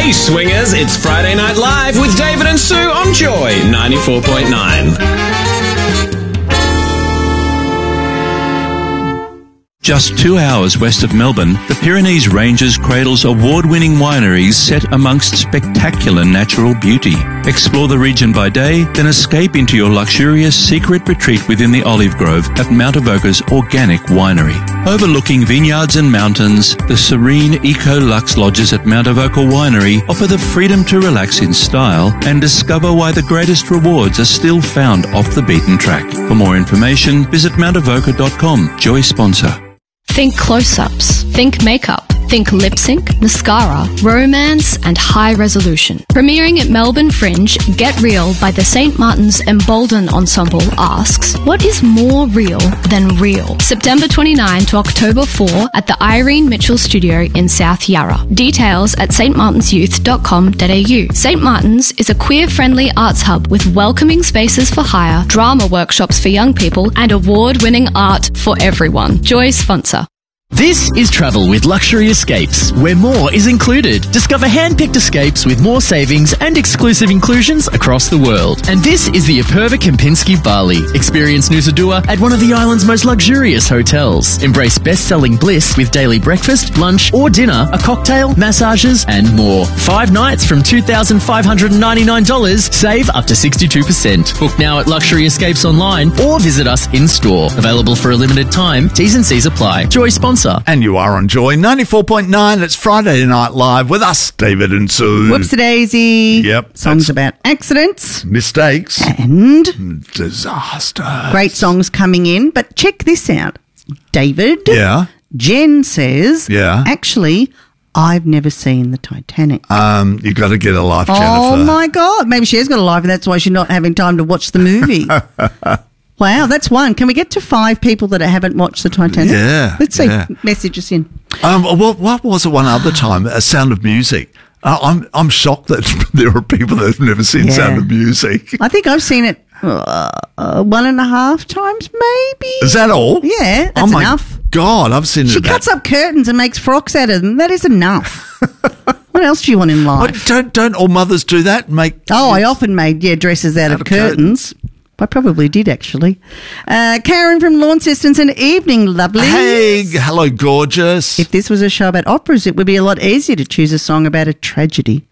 Hey swingers, it's Friday Night Live with David and Sue on Joy 94.9. Just 2 hours west of Melbourne, the Pyrenees Ranges cradles award-winning wineries set amongst spectacular natural beauty. Explore the region by day, then escape into your luxurious secret retreat within the olive grove at Mount Avoca's Organic Winery. Overlooking vineyards and mountains, the serene Eco-Lux lodges at Mount Avoca Winery offer the freedom to relax in style and discover why the greatest rewards are still found off the beaten track. For more information, visit mountavoca.com. Joy sponsor. Think close-ups, think makeup, think lip sync, mascara, romance and high resolution. Premiering at Melbourne Fringe, Get Real by the St. Martin's Embolden Ensemble asks, what is more real than real? September 29 to October 4 at the Irene Mitchell Studio in South Yarra. Details at stmartinsyouth.com.au. St. Martin's is a queer-friendly arts hub with welcoming spaces for hire, drama workshops for young people and award-winning art for everyone. Joy sponsor. This is travel with Luxury Escapes, where more is included. Discover hand-picked escapes with more savings and exclusive inclusions across the world. And this is the Apurva Kempinski Bali. Experience Nusa Dua at one of the island's most luxurious hotels. Embrace best-selling bliss with daily breakfast, lunch or dinner, a cocktail, massages and more. 5 nights from $2,599. Save up to 62%. Book now at Luxury Escapes online or visit us in-store. Available for a limited time. T's and C's apply. Joy sponsor. And you are on Joy 94.9. It's Friday Night Live with us, David and Sue. Whoops-a-daisy. Yep. Songs about accidents. Mistakes. And disaster. Great songs coming in. But check this out, David. Yeah. Jen says, Yeah. actually, I've never seen the Titanic. You got to get a life, Jennifer. Oh, my God. Maybe she has got a life and that's why she's not having time to watch the movie. Wow, that's one. Can we get to 5 people that haven't watched the Titanic? Yeah. Let's see. Yeah. Message us in. What was it one other time? A Sound of Music. I'm shocked that there are people that have never seen Sound of Music. I think I've seen it 1.5 times, maybe. Is that all? Yeah, that's enough. God, I've seen it. She cuts up curtains and makes frocks out of them. That is enough. What else do you want in life? Don't all mothers do that? I often made dresses out of curtains. I probably did, actually. Karen from Launceston, an evening, lovely. Hey, hello, gorgeous. If this was a show about operas, it would be a lot easier to choose a song about a tragedy.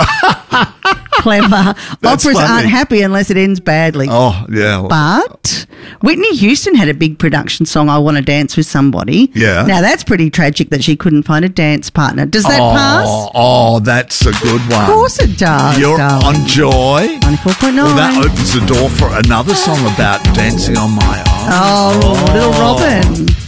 Clever. Operas aren't happy unless it ends badly. Oh, yeah. But Whitney Houston had a big production song, I Want to Dance with Somebody. Yeah. Now, that's pretty tragic that she couldn't find a dance partner. Does that pass? Oh, that's a good one. Of course it does. You're darling. on Joy. 94.9. Well, that opens the door for another song about dancing on my own. Oh, Little Robin.